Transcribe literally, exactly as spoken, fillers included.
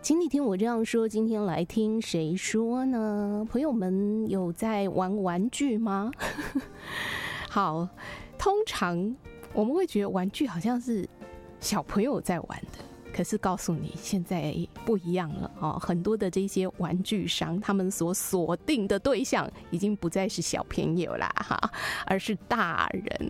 请你听我这样说，今天来听谁说呢？朋友们有在玩玩具吗？好，通常我们会觉得玩具好像是小朋友在玩的，可是告诉你现在不一样了哦，很多的这些玩具商他们所锁定的对象已经不再是小朋友啦哈，而是大人